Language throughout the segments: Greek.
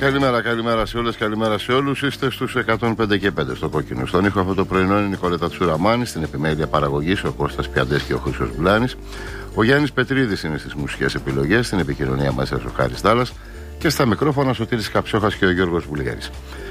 Καλημέρα σε όλες, καλημέρα σε όλους. Είστε στους 105 και 5 στο κόκκινο. Στον ήχο αυτό το πρωινό είναι η Νικολέτα Τσουραμάνη, στην επιμέλεια παραγωγής ο Κώστας Πιαντές και ο Χρήστος Μπουλάνης. Ο Γιάννης Πετρίδης είναι στις μουσικές επιλογές, στην επικοινωνία μέσα ο Χάρης Δάλλας και στα μικρόφωνα Σωτήρης Καψόχας και ο Γιώργος Βουλγαρής.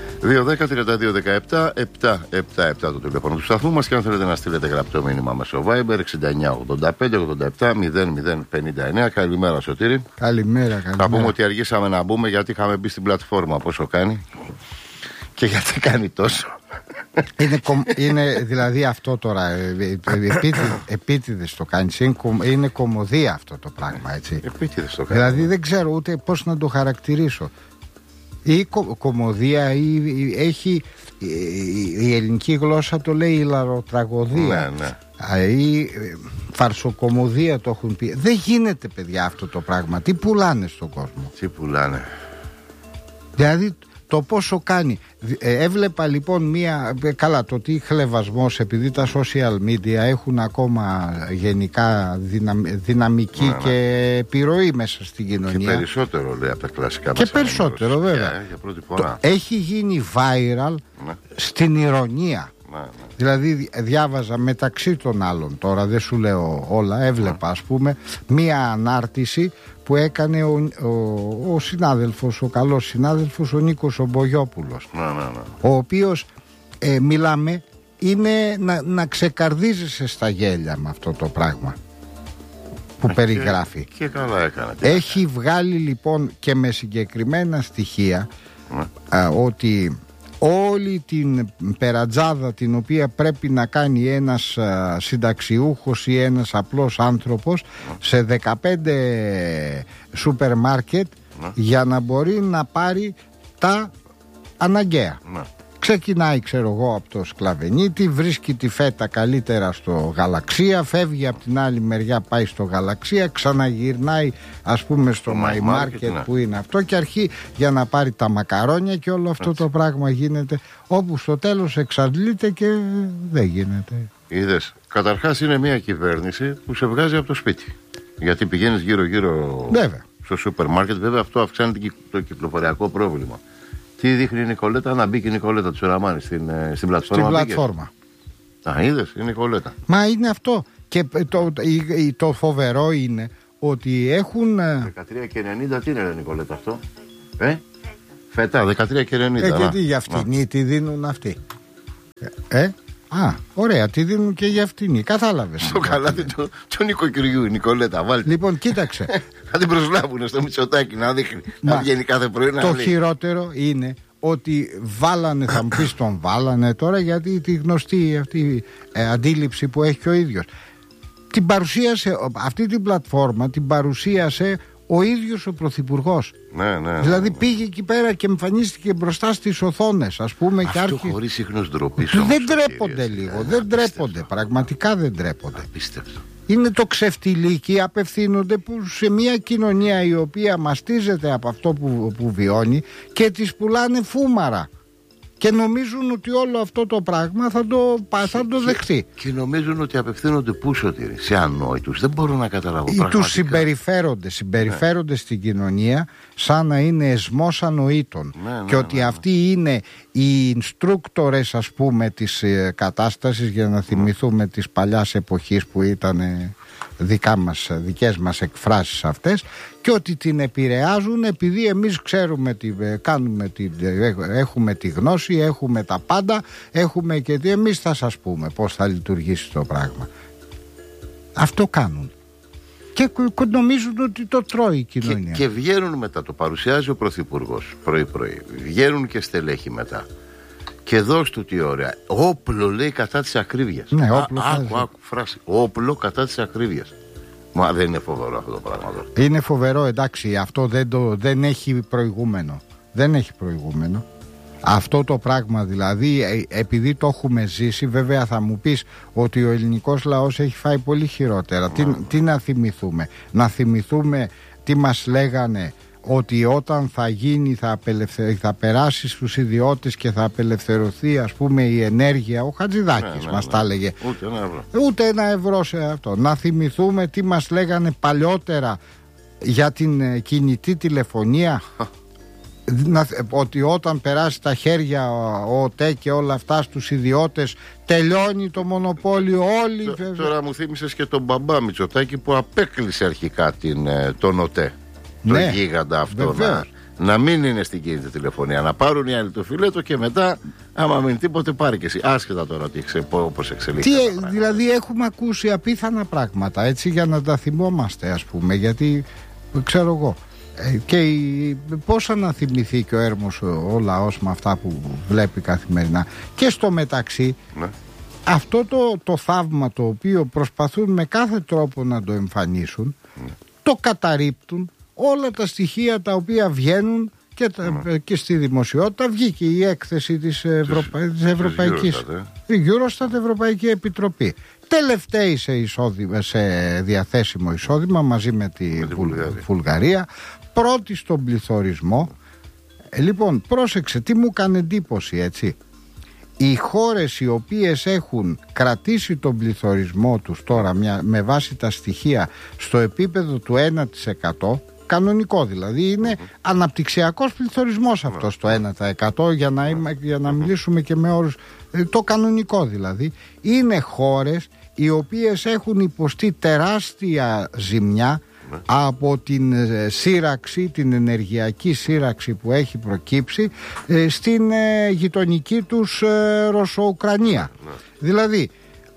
2-10-32-17-777 το τηλέφωνο του σταθμού μας και αν θέλετε να στείλετε γραπτό μήνυμα μέσω Viber 69-85-87-00-59. Καλημέρα Σωτήρη. Καλημέρα. Θα πούμε ότι αργήσαμε να μπούμε γιατί είχαμε μπει στην πλατφόρμα πόσο κάνει και γιατί κάνει τόσο. Είναι δηλαδή αυτό τώρα επίτηδες το κάνεις. Είναι κωμωδία αυτό το πράγμα, έτσι. Επίτηδες το κάνει. Δηλαδή δεν ξέρω ούτε πώς να το χαρακτηρίσω. Ή κωμωδία ή έχει η ελληνική γλώσσα το λέει ηλαροτραγωδία. Ναι. Ή φαρσοκωμωδία το έχουν πει. Δεν γίνεται παιδιά αυτό το πράγμα. Τι πουλάνε στον κόσμο. Τι πουλάνε. Δηλαδή το πόσο κάνει. Έβλεπα λοιπόν καλά το τι χλευασμός, επειδή τα social media έχουν ακόμα γενικά δυναμική και επιρροή μέσα στην κοινωνία. Και περισσότερο λέει από τα κλασικά. Και περισσότερο βέβαια. Για πρώτη φορά. Έχει γίνει viral στην ηρωνία. Δηλαδή διάβαζα μεταξύ των άλλων, τώρα δεν σου λέω όλα, έβλεπα ας πούμε μία ανάρτηση που έκανε ο συνάδελφος, ο καλός συνάδελφος, ο Νίκος ο Μπογιόπουλος, ο οποίος μιλάμε είναι να ξεκαρδίζεσαι στα γέλια με αυτό το πράγμα που περιγράφει. Και καλά έκανε. Έχει βγάλει λοιπόν και με συγκεκριμένα στοιχεία ότι όλη την περατζάδα την οποία πρέπει να κάνει ένας συνταξιούχος ή ένας απλός άνθρωπος σε 15 σούπερ μάρκετ για να μπορεί να πάρει τα αναγκαία. Ξεκινάει ξέρω εγώ από το Σκλαβενίτη, βρίσκει τη φέτα καλύτερα στο Γαλαξία, φεύγει από την άλλη μεριά, πάει στο Γαλαξία, ξαναγυρνάει ας πούμε στο My Market που είναι αυτό και αρχεί για να πάρει τα μακαρόνια και όλο αυτό το πράγμα γίνεται, όπου στο τέλος εξαντλείται και δεν γίνεται. Είδες, καταρχάς είναι μια κυβέρνηση που σε βγάζει από το σπίτι, γιατί πηγαίνεις γύρω-γύρω στο σούπερ μάρκετ, βέβαια αυτό αυξάνει το κυκλοφοριακό πρόβλημα. Τι δείχνει η Νικολέτα, να μπήκε η Νικολέτα Τσουραμάνη στην πλατφόρμα. Στην πλατφόρμα. Είδες, η Νικολέτα. Μα είναι αυτό. Και το φοβερό είναι ότι έχουν. 13 και 90, τι είναι, Νικολέτα αυτό. Φέτα, 13 και 90. Γιατί για φτηνή τη δίνουν αυτοί. Ωραία, τη δίνουν και για φτηνή. Κατάλαβες. Στο καλάθι του νοικοκυριού, η Νικολέτα, βάλτε. Λοιπόν, κοίταξε. Θα την προσλάβουν στο Μητσοτάκι να δείχνει. Να βγαίνει κάθε πρωί να το λέει. Χειρότερο είναι ότι βάλανε, θα μου πεις τον βάλανε τώρα, γιατί τη γνωστή αυτή αντίληψη που έχει και ο ίδιος. Την παρουσίασε, αυτή την πλατφόρμα την παρουσίασε ο ίδιος ο Πρωθυπουργός. Ναι. Δηλαδή πήγε εκεί πέρα και εμφανίστηκε μπροστά στις οθόνες, ας πούμε. Αυτό και χωρίς ίχνος ντροπής. Δεν ντρέπονται λίγο. Δεν ντρέπονται. Πραγματικά δεν ντρέπονται. Απίστευτο. Είναι το ξεφτιλίκι, απευθύνονται σε μια κοινωνία η οποία μαστίζεται από αυτό που βιώνει και τις πουλάνε φούμαρα. Και νομίζουν ότι όλο αυτό το πράγμα θα το δεχτεί. Και νομίζουν ότι απευθύνονται πούσο σε ανόητους. Δεν μπορώ να καταλάβω πραγματικά. Τους συμπεριφέρονται στην κοινωνία σαν να είναι εσμός ανόητων. Και ότι αυτοί είναι οι instructors ας πούμε της κατάστασης, για να θυμηθούμε της παλιάς εποχής που ήταν δικές μας εκφράσεις αυτές, και ότι την επηρεάζουν επειδή εμείς ξέρουμε έχουμε τη γνώση, έχουμε τα πάντα, έχουμε και εμείς θα σας πούμε πώς θα λειτουργήσει το πράγμα. Αυτό κάνουν και νομίζουν ότι το τρώει η κοινωνία. Και βγαίνουν μετά, το παρουσιάζει ο Πρωθυπουργός πρωί-πρωί, βγαίνουν και στελέχη μετά. Και δώσ' του τι ωραία. Όπλο λέει κατά της ακρίβειας. Ναι, όπλο. Άκου φράση. Όπλο κατά της ακρίβειας. Μα δεν είναι φοβερό αυτό το πράγμα εδώ. Είναι φοβερό, εντάξει. Αυτό δεν έχει προηγούμενο. Δεν έχει προηγούμενο. Αυτό το πράγμα δηλαδή, επειδή το έχουμε ζήσει, βέβαια θα μου πεις ότι ο ελληνικός λαός έχει φάει πολύ χειρότερα. Τι να θυμηθούμε. Να θυμηθούμε τι μας λέγανε, ότι όταν θα γίνει θα περάσει στους ιδιώτες και θα απελευθερωθεί ας πούμε η ενέργεια. Ο Χατζηδάκης μας τα έλεγε. Ούτε ένα ευρώ σε αυτό. Να θυμηθούμε τι μας λέγανε παλιότερα για την κινητή τηλεφωνία. ότι όταν περάσει τα χέρια ο ΟΤΕ και όλα αυτά στους ιδιώτες τελειώνει το μονοπόλιο όλοι. Τώρα μου θύμισες και τον μπαμπά Μητσοτάκη που απέκλεισε αρχικά τον ΟΤΕ, ναι, το γίγαντα αυτό, να μην είναι στην κινητή τηλεφωνία, να πάρουν οι άλλοι το φιλέτο και μετά άμα μην τίποτε πάρει και εσύ, άσχετα τώρα όπως εξελίχθηκε. Δηλαδή έχουμε ακούσει απίθανα πράγματα, έτσι, για να τα θυμόμαστε, ας πούμε, γιατί ξέρω εγώ και πώς να θυμηθεί και ο έρμος ο λαός με αυτά που βλέπει καθημερινά. Και στο μεταξύ, ναι, αυτό το θαύμα το οποίο προσπαθούν με κάθε τρόπο να το εμφανίσουν, ναι, το καταρρίπτουν όλα τα στοιχεία τα οποία βγαίνουν και στη δημοσιότητα. Βγήκε η έκθεση της Ευρωπαϊκής Eurostat, Ευρωπαϊκή Επιτροπή. Τελευταίοι σε διαθέσιμο εισόδημα μαζί με τη Βουλγαρία, πρώτη στον πληθωρισμό. Λοιπόν, πρόσεξε τι μου έκανε εντύπωση, έτσι. Οι χώρες οι οποίες έχουν κρατήσει τον πληθωρισμό τους τώρα με βάση τα στοιχεία στο επίπεδο του 1%, κανονικό δηλαδή, είναι αναπτυξιακός πληθωρισμός αυτός το 1%, για να μιλήσουμε και με όρους, το κανονικό δηλαδή, είναι χώρες οι οποίες έχουν υποστεί τεράστια ζημιά από την σύραξη, την ενεργειακή σύραξη που έχει προκύψει στην γειτονική τους Ρωσο-Ουκρανία. Δηλαδή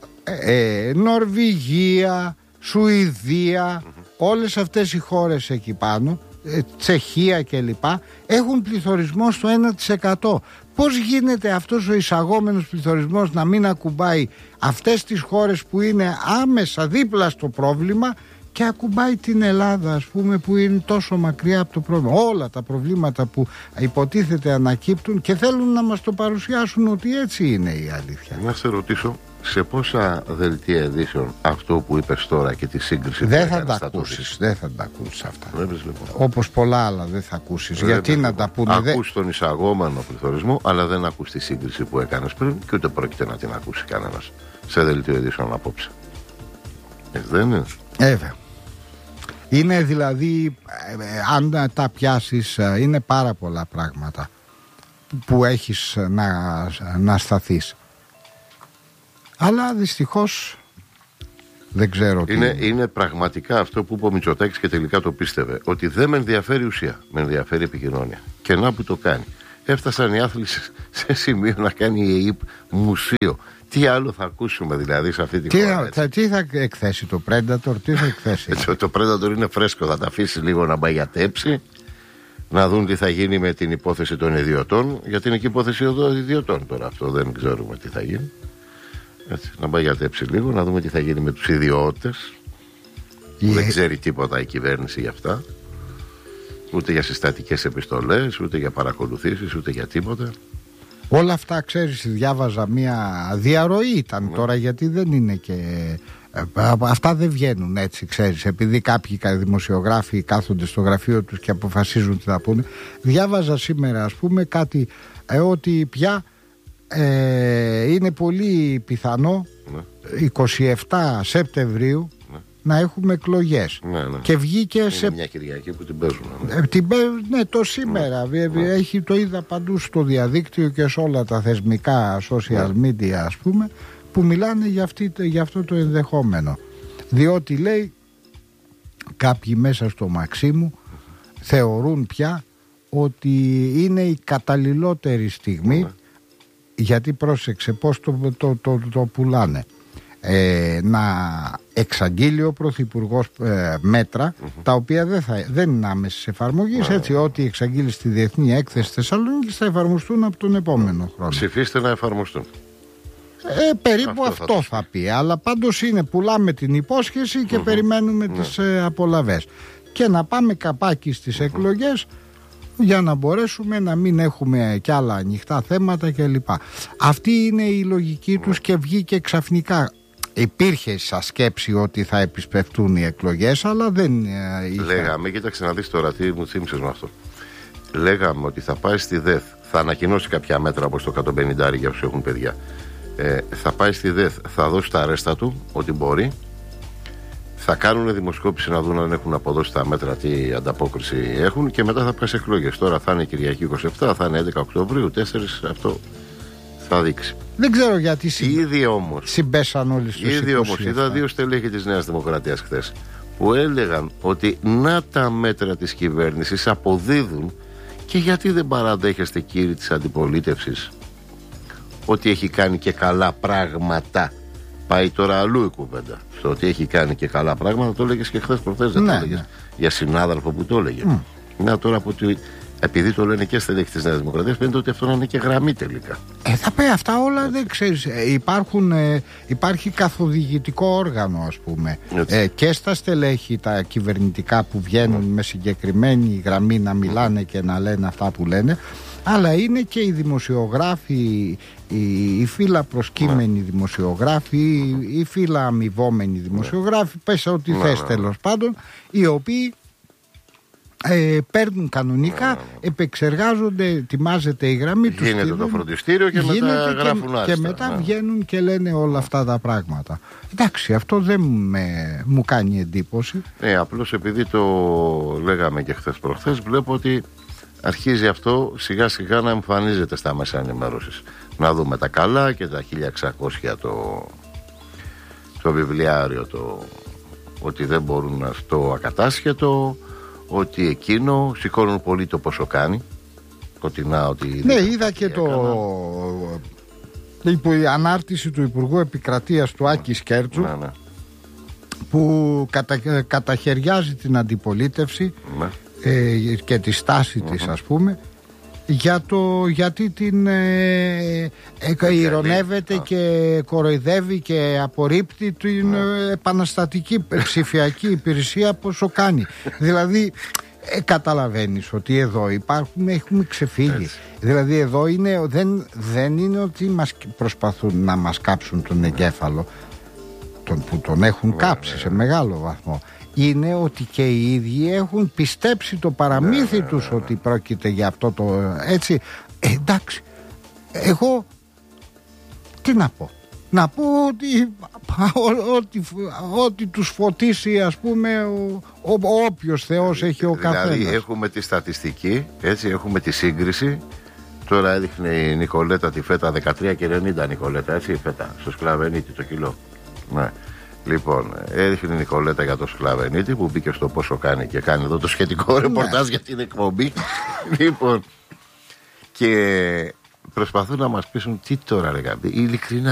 Νορβηγία, Σουηδία, όλες αυτές οι χώρες εκεί πάνω, Τσεχία κλπ, έχουν πληθωρισμό στο 1%. Πώς γίνεται αυτός ο εισαγόμενος πληθωρισμός να μην ακουμπάει αυτές τις χώρες που είναι άμεσα δίπλα στο πρόβλημα και ακουμπάει την Ελλάδα, ας πούμε, που είναι τόσο μακριά από το πρόβλημα? Όλα τα προβλήματα που υποτίθεται ανακύπτουν και θέλουν να μας το παρουσιάσουν ότι έτσι είναι η αλήθεια. Να σε ρωτήσω, σε πόσα δελτία ειδήσεων αυτό που είπες τώρα και τη σύγκριση δεν θα τα ακούσεις, δεν θα τα ακούσεις αυτά. Όπως πολλά άλλα δεν θα ακούσεις. Γιατί να τα πούνε? Ακούς τον εισαγόμενο πληθωρισμό, αλλά δεν ακούς τη σύγκριση που έκανες πριν και ούτε πρόκειται να την ακούσει κανένας σε δελτίο ειδήσεων απόψε. Δεν είναι? Είναι δηλαδή, αν τα πιάσεις, είναι πάρα πολλά πράγματα που έχεις να σταθείς. Αλλά δυστυχώς δεν ξέρω τι είναι πραγματικά αυτό που είπε ο Μητσοτάκης και τελικά το πίστευε, ότι δεν με ενδιαφέρει ουσία, με ενδιαφέρει επικοινωνία. Και να που το κάνει. Έφτασαν οι άθλοι σε σημείο να κάνει η ΕΕΠ μουσείο. Τι άλλο θα ακούσουμε δηλαδή σε αυτή τη χώρα? Τι θα εκθέσει το Predator, τι θα εκθέσει? Το Predator είναι φρέσκο, θα τα αφήσει λίγο να μπαγιατέψει, να δουν τι θα γίνει με την υπόθεση των ιδιωτών, γιατί είναι και υπόθεση ιδιωτών τώρα αυτό, δεν ξέρουμε τι θα γίνει. Έτσι, να μπαγιατέψει λίγο, να δούμε τι θα γίνει με τους ιδιώτες. Δεν ξέρει τίποτα η κυβέρνηση για αυτά, ούτε για συστατικές επιστολές, ούτε για παρακολουθήσεις, ούτε για τίποτα. Όλα αυτά, ξέρεις, διάβαζα μια διαρροή ήταν τώρα, γιατί δεν είναι και... αυτά δεν βγαίνουν έτσι, ξέρεις, επειδή κάποιοι δημοσιογράφοι κάθονται στο γραφείο τους και αποφασίζουν τι θα πούνε. Διάβαζα σήμερα, ας πούμε, κάτι ότι πια είναι πολύ πιθανό 27 Σεπτεμβρίου να έχουμε εκλογές. Και βγήκε είναι μια Κυριακή που την παίζουν. Το σήμερα. Το είδα παντού στο διαδίκτυο και σε όλα τα θεσμικά social media, ας πούμε, που μιλάνε για αυτό το ενδεχόμενο. Διότι λέει κάποιοι μέσα στο Μαξίμου θεωρούν πια ότι είναι η καταλληλότερη στιγμή, γιατί πρόσεξε πώς το πουλάνε, να εξαγγείλει ο Πρωθυπουργός μέτρα τα οποία δεν είναι άμεσης εφαρμογής, έτσι, ό,τι εξαγγείλει στη Διεθνή Έκθεση Θεσσαλονίκης θα εφαρμοστούν από τον επόμενο χρόνο. Ψηφίστε να εφαρμοστούν. Περίπου αυτό θα πει, αλλά πάντως είναι, πουλάμε την υπόσχεση και περιμένουμε τις απολαβές και να πάμε καπάκι στις εκλογές για να μπορέσουμε να μην έχουμε κι άλλα ανοιχτά θέματα κλπ. Αυτή είναι η λογική τους και βγήκε ξαφνικά. Υπήρχε σαν σκέψη ότι θα επισπευτούν οι εκλογές, αλλά δεν λέγαμε, κοίταξε να δεις τώρα τι μου θύμισες με αυτό. Λέγαμε ότι θα πάει στη ΔΕΘ, θα ανακοινώσει κάποια μέτρα όπως το 150 για όσους έχουν παιδιά. Θα πάει στη ΔΕΘ, θα δώσει τα αρέστα του, ό,τι μπορεί, Θα κάνουν δημοσκόπηση να δουν αν έχουν αποδώσει τα μέτρα, τι ανταπόκριση έχουν, και μετά θα πας εκλογές. Τώρα θα είναι Κυριακή 27, θα είναι 11 Οκτωβρίου, 4, αυτό θα δείξει. Δεν ξέρω γιατί ήδη όμως συμπέσαν όλοι στους 27. Ήδη όμως είδα 2 στελέχη της Νέας Δημοκρατίας χθες που έλεγαν ότι να τα μέτρα της κυβέρνησης αποδίδουν, και γιατί δεν παραδέχεστε, κύριοι της αντιπολίτευσης, ότι έχει κάνει και καλά πράγματα. Πάει τώρα αλλού η κουβέντα. Στο ότι έχει κάνει και καλά πράγματα το έλεγες και χθες προχθές, δεν το έλεγες για συνάδελφο που το έλεγε. Να τώρα που επειδή το λένε και στελέχη της Νέας Δημοκρατίας, φαίνεται ότι αυτό να είναι και γραμμή τελικά. Θα πει αυτά όλα, δεν ξέρεις. Υπάρχει καθοδηγητικό όργανο, ας πούμε, και στα στελέχη τα κυβερνητικά που βγαίνουν με συγκεκριμένη γραμμή να μιλάνε και να λένε αυτά που λένε, αλλά είναι και οι δημοσιογράφοι, οι φύλλα προσκύμενοι δημοσιογράφοι, οι φύλλα αμοιβόμενοι δημοσιογράφοι, πες ό,τι θες τέλος πάντων, οι οποίοι παίρνουν κανονικά, επεξεργάζονται, ετοιμάζεται η γραμμή τους. Γίνεται το φροντιστήριο και μετά γράφουν άριστα. Και μετά βγαίνουν και λένε όλα αυτά τα πράγματα. Εντάξει, αυτό δεν μου κάνει εντύπωση. Απλώς επειδή το λέγαμε και χθες προχθές, βλέπω ότι αρχίζει αυτό σιγά σιγά να εμφανίζεται στα μέσα ενημέρωσης. Να δούμε τα καλά και τα 1600 το βιβλιάριο, ότι δεν μπορούν στο ακατάσχετο, ότι εκείνο σηκώνουν πολύ το πόσο κάνει. Ναι, είδα και η ανάρτηση του Υπουργού Επικρατείας του Άκη Σκέρτσου, που καταχαιριάζει την αντιπολίτευση και τη στάση της, ας πούμε, γιατί την ειρωνεύεται και κοροϊδεύει και απορρίπτει την επαναστατική ψηφιακή υπηρεσία πόσο κάνει. Δηλαδή καταλαβαίνεις ότι εδώ έχουμε ξεφύγει. Δηλαδή εδώ δεν είναι ότι προσπαθούν να μας κάψουν τον εγκέφαλο, που τον έχουν κάψει σε μεγάλο βαθμό. Είναι ότι και οι ίδιοι έχουν πιστέψει το παραμύθι τους ότι πρόκειται για αυτό το έτσι. Εντάξει, εγώ τι να πω? Να πω ότι τους φωτίσει, ας πούμε, όποιος Θεός έχει ο καθένας. Δηλαδή έχουμε τη στατιστική, έτσι, έχουμε τη σύγκριση. Τώρα έδειχνε η Νικολέτα τη φέτα 13,90, Νικολέτα, έτσι, η φέτα στο Σκλαβενίτη το κιλό. Ναι. Λοιπόν, έδειχνε η Νικολέτα για το Σκλαβενίτη που μπήκε στο πόσο κάνει και κάνει εδώ το σχετικό ρεπορτάζ για την εκπομπή. Λοιπόν, και προσπαθούν να μας πείσουν τι τώρα, ρε, ειλικρινά.